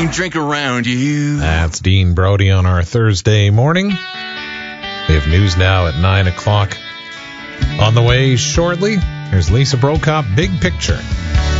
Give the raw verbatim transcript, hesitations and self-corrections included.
don't drink around you. That's Dean Brody on our Thursday morning. We have news now at nine o'clock. On the way shortly, here's Lisa Brokop, Big Picture.